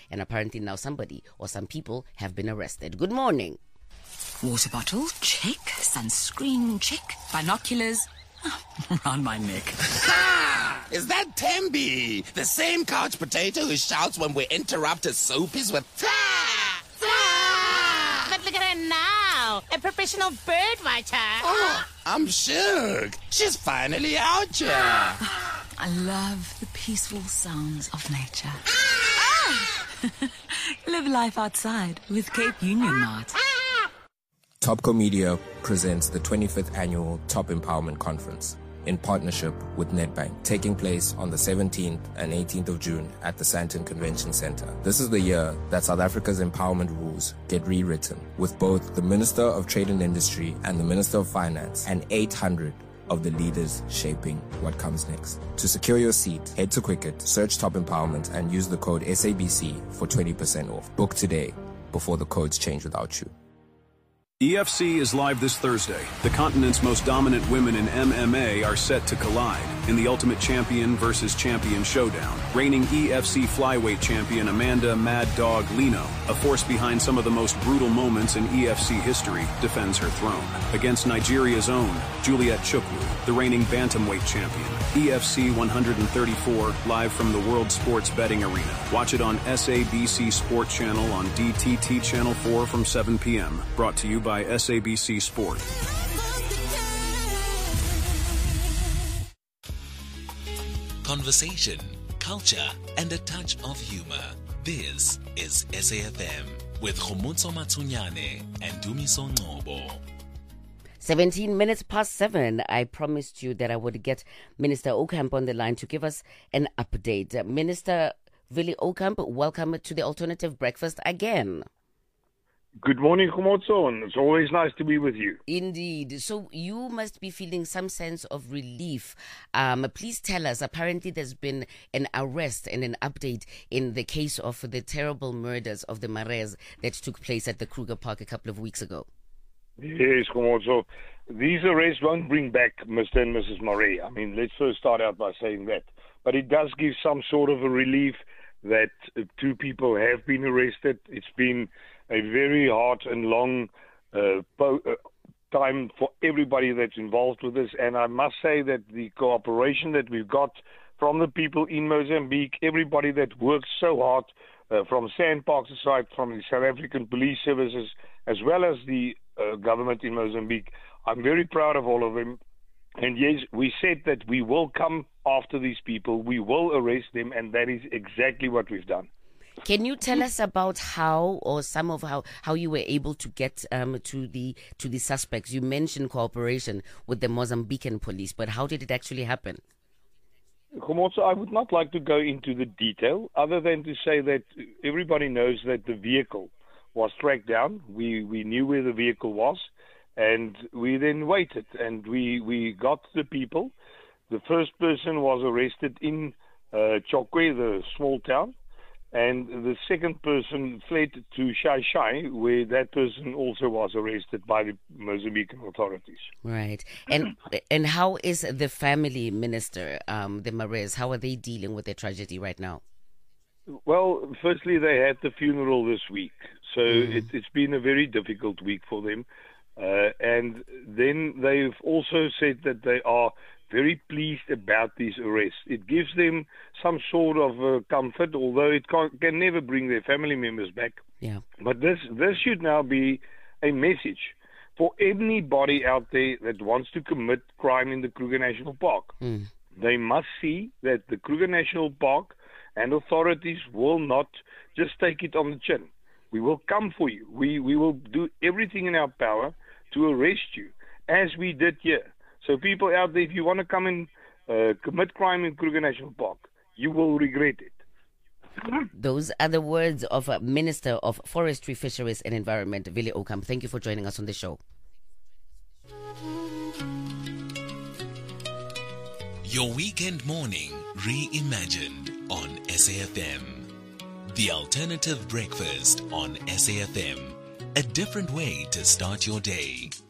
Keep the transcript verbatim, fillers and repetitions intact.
and apparently now somebody or some people have been arrested. Good morning. Water bottle, check. Sunscreen, check. Binoculars, around my neck. Ha! Is that Tembi? The same couch potato who shouts when we interrupt his soapies with "Fah! Fah!" But look at her now, a professional bird watcher. Oh, I'm shook. She's finally out here. I love the peaceful sounds of nature. Ah! Live life outside with Cape Union Mart. Topco Media presents the twenty-fifth Annual Top Empowerment Conference in partnership with Nedbank, taking place on the seventeenth and eighteenth of June at the Sandton Convention Centre. This is the year that South Africa's empowerment rules get rewritten, with both the Minister of Trade and Industry and the Minister of Finance and eight hundred of the leaders shaping what comes next. To secure your seat, head to Quicket, search Top Empowerment and use the code S A B C for twenty percent off. Book today before the codes change without you. E F C is live this Thursday. The continent's most dominant women in M M A are set to collide in the Ultimate Champion versus Champion showdown. Reigning E F C flyweight champion Amanda Mad Dog Lino, a force behind some of the most brutal moments in E F C history, defends her throne against Nigeria's own Juliet Chukwu, the reigning bantamweight champion. E F C one thirty-four, live from the World Sports Betting Arena. Watch it on S A B C Sport Channel on D T T Channel four from seven p.m. Brought to you by S A B C Sport. Conversation, culture, and a touch of humor. This is S A F M with Khomotso Matsunyane and Dumiso Ngobo. seventeen minutes past seven. I promised you that I would get Minister Oukamp on the line to give us an update. Minister Willie Oukamp, welcome to the Alternative Breakfast again. Good morning, Khomotso, and it's always nice to be with you. Indeed. So you must be feeling some sense of relief. Um, please tell us, apparently there's been an arrest and an update in the case of the terrible murders of the Marais that took place at the Kruger Park a couple of weeks ago. Yes, Khomotso. These arrests won't bring back Mister and Missus Marais. I mean, let's first start out by saying that. But it does give some sort of a relief that uh, two people have been arrested. It's been a very hard and long uh, po- uh, time for everybody that's involved with this. And I must say that the cooperation that we've got from the people in Mozambique, everybody that works so hard, uh, from SANParks aside, from the South African Police Services, as well as the uh, government in Mozambique, I'm very proud of all of them. And yes, we said that we will come after these people, we will arrest them, and that is exactly what we've done. Can you tell us about how, or some of how, how you were able to get um, to the to the suspects? You mentioned cooperation with the Mozambican police, but how did it actually happen? Khomotso, I would not like to go into the detail, other than to say that everybody knows that the vehicle was tracked down. We we knew where the vehicle was, and we then waited, and we, we got the people. The first person was arrested in uh, Chokwe, the small town. And the second person fled to Shai Shai, where that person also was arrested by the Mozambican authorities. Right. And and how is the family, Minister, um, the Marais, how are they dealing with their tragedy right now? Well, firstly, they had the funeral this week. So Mm. it, it's been a very difficult week for them. Uh, and then they've also said that they are very pleased about these arrests. It gives them some sort of uh, comfort, although it can't, can never bring their family members back. Yeah. But this this should now be a message for anybody out there that wants to commit crime in the Kruger National Park. Mm. They must see that the Kruger National Park and authorities will not just take it on the chin. We will come for you. We, we will do everything in our power to arrest you, as we did here. So people out there, if you want to come and uh, commit crime in Kruger National Park, you will regret it. Those are the words of uh, Minister of Forestry, Fisheries and Environment, Willie Oukamp. Thank you for joining us on the show. Your weekend morning reimagined on S A F M. The Alternative Breakfast on S A F M. A different way to start your day.